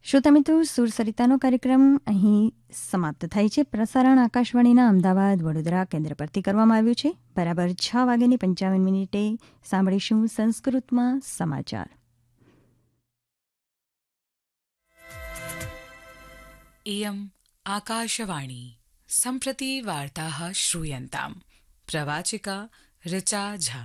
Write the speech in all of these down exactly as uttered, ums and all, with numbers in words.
શ્રોતા મિત્રો, સુર સરિતાનો કાર્યક્રમ અહીં સમાપ્ત થાય છે. પ્રસારણ આકાશવાણીના અમદાવાદ વડોદરા કેન્દ્ર પરથી કરવામાં આવ્યું છે. બરાબર છ વાગ્યાની પંચાવન મિનિટે સાંભળીશું સંસ્કૃતમાં સમાચાર. इयम् आकाशवाणी सम्प्रति वार्ताः श्रूयन्ताम्. प्रवाचिका ऋचा झा.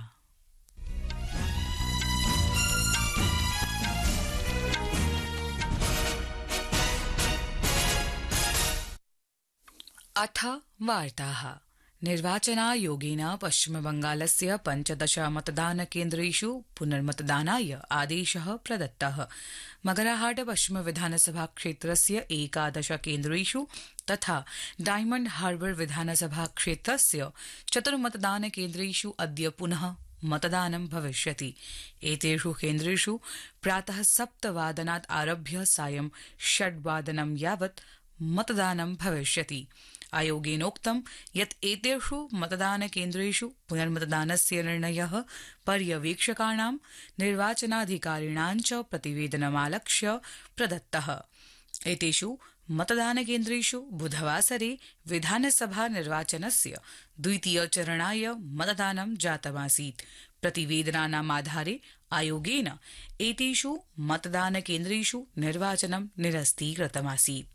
अथ वार्ताः. निर्वाचनायोगेन पश्चिमबंगालस्य पञ्चदश मतदानकेन्द्रेषु पुनर्मतदानाय आदेशः प्रदत्तः. मगराहाट पश्चिम विधानसभा क्षेत्रस्य एकादश केन्द्रेषु तथा डायमण्ड हार्बर विधानसभा क्षेत्रस्य चतुर्मतदानकेन्द्रेषु अद्य पुनः मतदानं भविष्यति. एतेषु केन्द्रेषु प्रातः सप्तवादनात् आरभ्य सायं षड्वादनं यावत् मतदानं भविष्यति. आयोगेनोक्तं यत् एतेषु मतदानकेन्द्रेषु पुनर्मतदानस्य निर्णयः पर्यवेक्षकाणां, निर्वाचनाधिकारिणां च प्रतिवेदनमालक्ष्य प्रदत्तः. एतेषु मतदानकेन्द्रेषु बुधवासरे विधानसभा निर्वाचनस्य द्वितीयचरणाय मतदानं जातमासीत्. प्रतिवेदनानामाधारे आयोगेन एतेषु मतदानकेन्द्रेषु निर्वाचनं निरस्तीकृतमासीत्.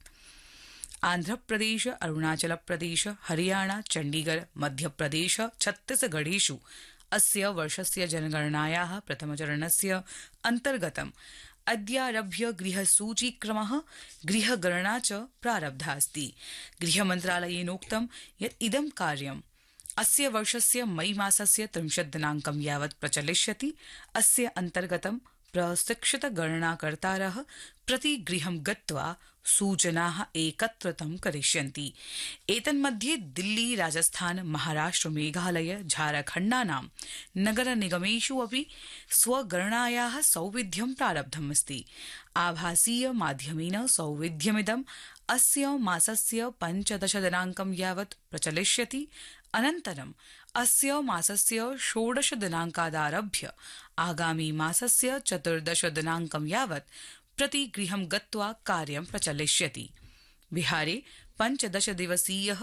आन्ध्रप्रदेश, अरुणाचलप्रदेश, हरियाणा, चण्डीगढ़, मध्यप्रदेश, छत्तीसगढ़ेषु अस्य वर्षस्य जनगणनायाः प्रथमचरणस्य अन्तर्गतम् अद्यारभ्य गृहसूचीक्रमः, गृहगणना च प्रारब्धास्ति. गृहमन्त्रालयेनोक्तं यत् इदं कार्यम् अस्य वर्षस्य मई मासस्य त्रिंशत् दिनाङ्कं यावत् प्रचलिष्यति. अस्य अन्तर्गतं प्रशिक्षित गणनाकर्तारः प्रतिगृहं गत्वा सूचनाः एकत्रितं करिष्यन्ति. एतन्मध्ये दिल्ली, राजस्थान, महाराष्ट्र, मेघालय, झारखण्डानां नगरनिगमेषु अपि स्वगणनायाः सौविध्यं प्रारब्धमस्ति. आभासीय माध्यमेन सौविध्यमिदम् अस्य मासस्य पञ्चदश दिनाङ्कं यावत् प्रचलिष्यति. अनन्तरम् अस्य मासस्य षोडश दिनाङ्कादारभ्य आगामी मासस्य चतुर्दश दिनाङ्कं यावत् प्रतिगृहं गत्वा कार्यं प्रचलिष्यति. बिहारे पञ्चदश दिवसीयः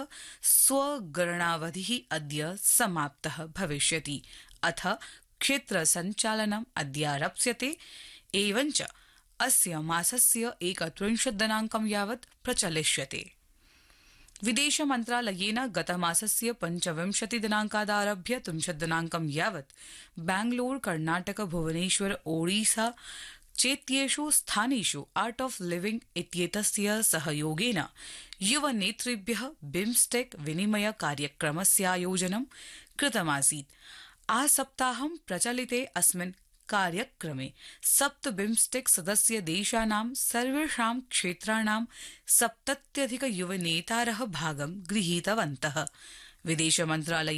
स्वगणनावधिः अद्य समाप्तः भविष्यति. अथ क्षेत्रसञ्चालनम् अद्यारप्स्यते. एवञ्च अस्य मासस्य एकत्रिंशत् दिनाङ्कं यावत् प्रचलिष्यते. विदेशमन्त्रालयेन गतमासस्य पञ्चविंशति दिनाङ्कादारभ्य त्रिंशत् दिनाङ्कं यावत् बेंगलूर, कर्णाटक, भुवनेश्वर, ओडिशा चेत्येषु स्थानेषु आर्ट ऑफ लिविंग इत्येतस्य सहयोगेन युवनेतृभ्यः बिम्स्टेक विनिमय कार्यक्रमस्यायोजनं कृतमासीत्. आसप्ताहं प्रचलिते अस्मिन् कार्यक्रमे सप्त बिम्स्टेक सदस्य देशानां सर्वेषां क्षेत्राणां सप्तत्यधिक युवनेतारः भागं गृहीतवन्तः. विदेशमन्त्रालय